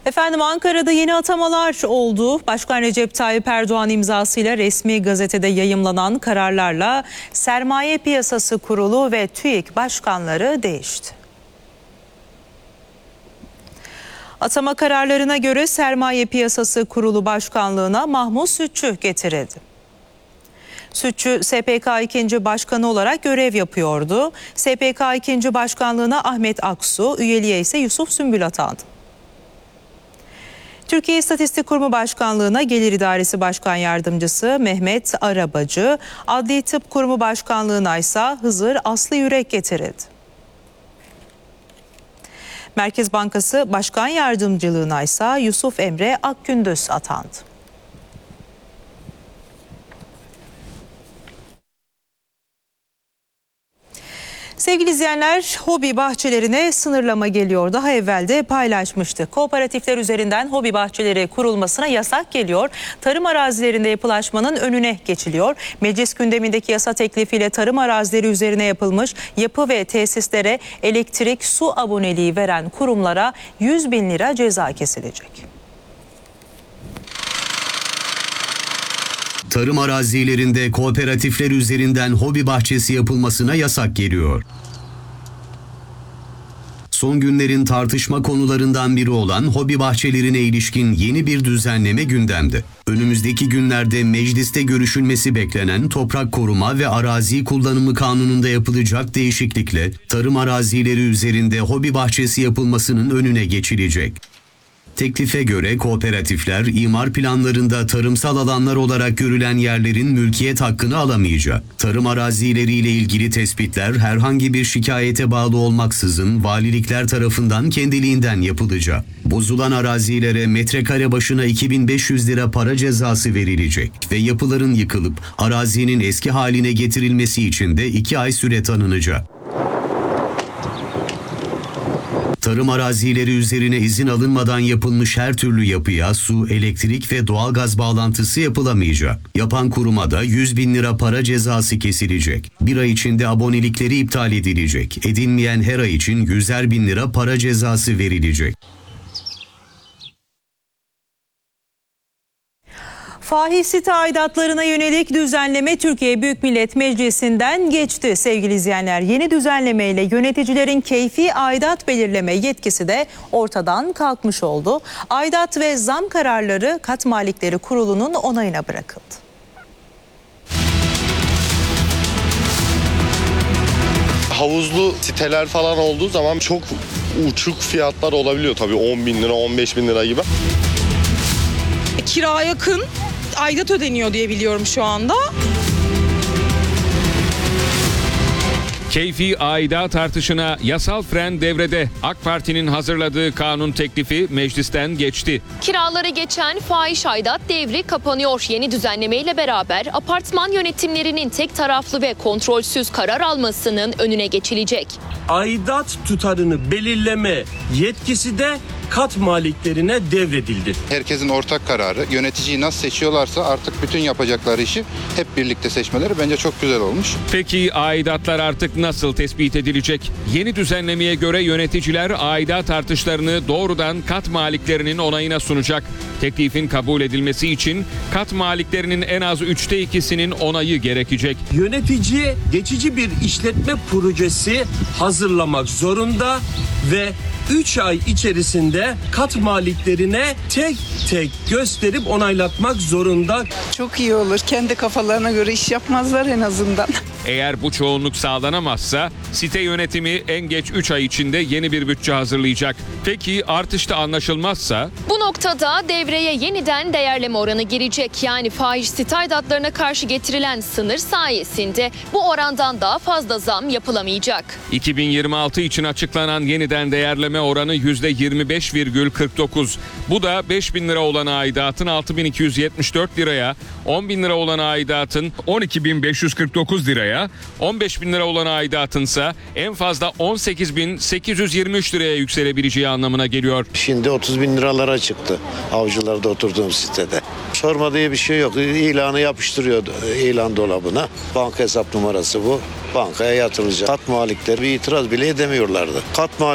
Efendim, Ankara'da yeni atamalar oldu. Başkan Recep Tayyip Erdoğan imzasıyla resmi gazetede yayımlanan kararlarla Sermaye Piyasası Kurulu ve TÜİK başkanları değişti. Atama kararlarına göre Sermaye Piyasası Kurulu başkanlığına Mahmut Sütçü getirildi. Sütçü SPK 2. Başkanı olarak görev yapıyordu. SPK 2. Başkanlığına Ahmet Aksu, üyeliğe ise Yusuf Sümbül atandı. Türkiye İstatistik Kurumu Başkanlığı'na Gelir İdaresi Başkan Yardımcısı Mehmet Arabacı, Adli Tıp Kurumu Başkanlığı'na ise Hızır Aslı Yürek getirildi. Merkez Bankası Başkan Yardımcılığına ise Yusuf Emre Akgündüz atandı. Sevgili izleyenler, hobi bahçelerine sınırlama geliyor. Daha evvel de paylaşmıştık. Kooperatifler üzerinden hobi bahçeleri kurulmasına yasak geliyor. Tarım arazilerinde yapılaşmanın önüne geçiliyor. Meclis gündemindeki yasa teklifiyle tarım arazileri üzerine yapılmış yapı ve tesislere elektrik, su aboneliği veren kurumlara 100.000 lira ceza kesilecek. Tarım arazilerinde kooperatifler üzerinden hobi bahçesi yapılmasına yasak geliyor. Son günlerin tartışma konularından biri olan hobi bahçelerine ilişkin yeni bir düzenleme gündemde. Önümüzdeki günlerde mecliste görüşülmesi beklenen Toprak Koruma ve Arazi Kullanımı Kanunu'nda yapılacak değişiklikle tarım arazileri üzerinde hobi bahçesi yapılmasının önüne geçilecek. Teklife göre kooperatifler imar planlarında tarımsal alanlar olarak görülen yerlerin mülkiyet hakkını alamayacak. Tarım arazileriyle ilgili tespitler herhangi bir şikayete bağlı olmaksızın valilikler tarafından kendiliğinden yapılacak. Bozulan arazilere metrekare başına 2.500 lira para cezası verilecek ve yapıların yıkılıp arazinin eski haline getirilmesi için de 2 ay süre tanınacak. Tarım arazileri üzerine izin alınmadan yapılmış her türlü yapıya su, elektrik ve doğalgaz bağlantısı yapılamayacak. Yapan kuruma da 100.000 lira para cezası kesilecek. Bir ay içinde abonelikleri iptal edilecek. Edinmeyen her ay için 100.000 lira para cezası verilecek. Fahiş site aidatlarına yönelik düzenleme Türkiye Büyük Millet Meclisi'nden geçti sevgili izleyenler. Yeni düzenlemeyle yöneticilerin keyfi aidat belirleme yetkisi de ortadan kalkmış oldu. Aidat ve zam kararları Kat Malikleri Kurulu'nun onayına bırakıldı. Havuzlu siteler falan olduğu zaman çok uçuk fiyatlar olabiliyor tabii, 10.000 lira, 15.000 lira gibi. Kira yakın, aidat ödeniyor diye biliyorum şu anda. Keyfi aidat artışına yasal fren devrede. AK Parti'nin hazırladığı kanun teklifi meclisten geçti. Kiraları geçen fahiş aidat devri kapanıyor. Yeni düzenlemeyle beraber apartman yönetimlerinin tek taraflı ve kontrolsüz karar almasının önüne geçilecek. Aidat tutarını belirleme yetkisi de kat maliklerine devredildi. Herkesin ortak kararı, yöneticiyi nasıl seçiyorlarsa artık bütün yapacakları işi hep birlikte seçmeleri bence çok güzel olmuş. Peki aidatlar artık nasıl tespit edilecek? Yeni düzenlemeye göre yöneticiler aidat artışlarını doğrudan kat maliklerinin onayına sunacak. Teklifin kabul edilmesi için kat maliklerinin en az 3'te 2'sinin onayı gerekecek. Yönetici geçici bir işletme projesi hazırlamak zorunda ve 3 ay içerisinde kat maliklerine tek tek gösterip onaylatmak zorunda. Çok iyi olur. Kendi kafalarına göre iş yapmazlar en azından. Eğer bu çoğunluk sağlanamazsa site yönetimi en geç 3 ay içinde yeni bir bütçe hazırlayacak. Peki artışta anlaşılmazsa? Bu noktada devreye yeniden değerleme oranı girecek. Yani fahiş site aidatlarına karşı getirilen sınır sayesinde bu orandan daha fazla zam yapılamayacak. 2026 için açıklanan yeniden değerleme oranı %25,49. Bu da 5.000 lira olan aidatın 6.274 liraya, 10.000 lira olan aidatın 12.549 liraya, 15.000 lira olan aidatınsa en fazla 18.823 liraya yükselebileceği anlamına geliyor. Şimdi 30.000 liralara çıktı Avcılar'da oturduğum sitede. Sorma diye bir şey yok. İlanı yapıştırıyor ilan dolabına. Banka hesap numarası bu. Bankaya yatırılacak. Kat malikleri bir itiraz bile edemiyorlardı.